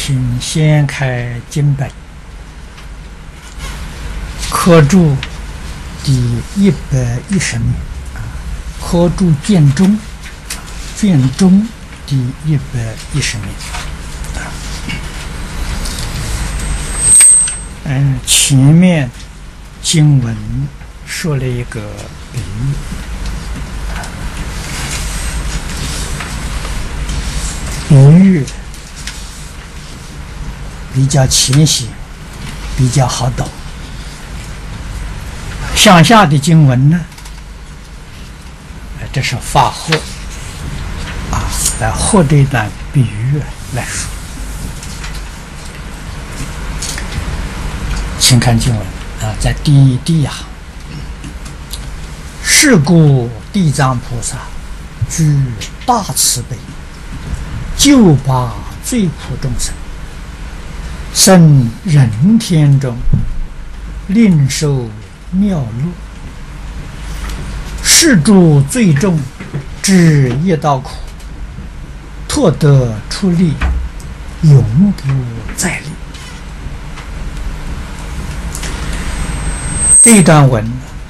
请掀开经本，刻注第110面，刻注卷中，卷中第110面。前面经文说了一个比喻，比喻比较浅显，比较好懂。向下的经文呢，这是法后来后这一段比喻来说。请看经文在第一行，是故地藏菩萨具大慈悲，救拔罪苦众生，生人天中，令受妙乐，是诸罪众之业道苦，拓得出离，永不再离。这段文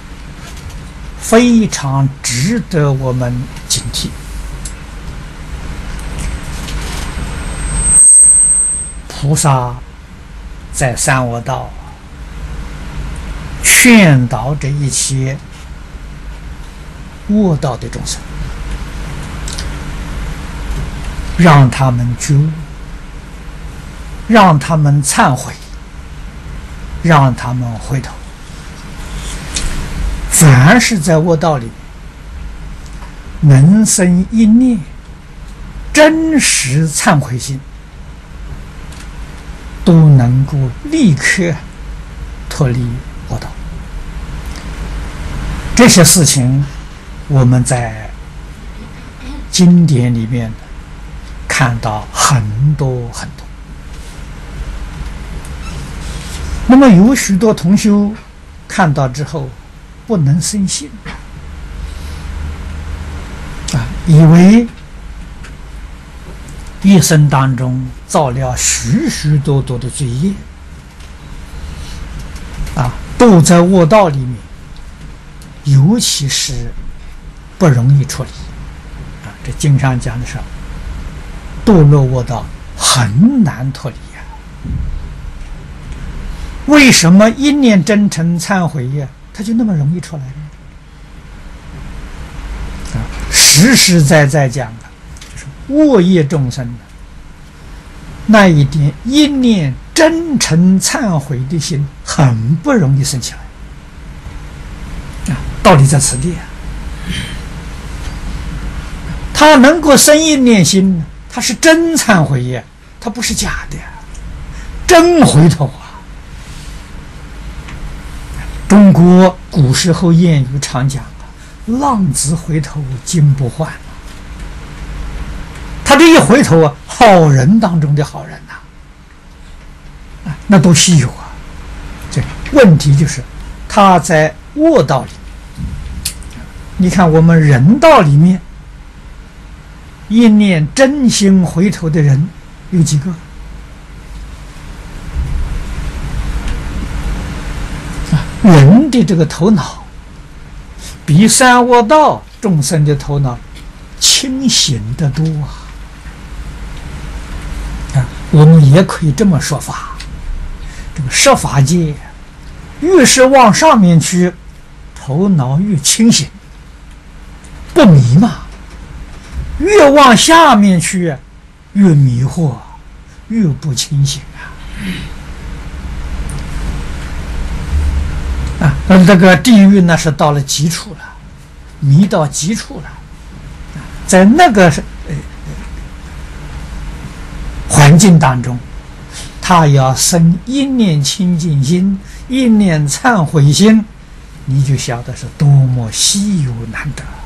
非常值得我们警惕。菩萨在三恶道劝导这一切恶道的众生，让他们觉悟，让他们忏悔，让他们回头。凡是在恶道里能生一念真实忏悔心，都能够立刻脱离恶道。这些事情我们在经典里面看到很多很多。那么有许多同修看到之后不能深信，以为一生当中造了许许多多的罪业，都在恶道里面，尤其是不容易处理。这经上讲的是，堕落恶道很难脱离呀。为什么一念真诚忏悔呀，它就那么容易出来呢？实实在在讲就是恶业众生那一点一念真诚忏悔的心很不容易生起来。道理在此地他能够生一念心，他是真忏悔呀，他不是假的，真回头中国古时候谚语常讲浪子回头金不换。他这一回头好人当中的好人那都稀有这问题就是他在恶道里。你看我们人道里面，一念真心回头的人有几个？人的这个头脑比三恶道众生的头脑清醒得多我们也可以这么说法，这个设法界越是往上面去，头脑越清醒不迷茫，越往下面去越迷惑，越不清醒这个地狱呢是到了极处了，迷到极处了，在那个环境当中，他要生一念清净心，一念忏悔心，你就晓得是多么稀有难得。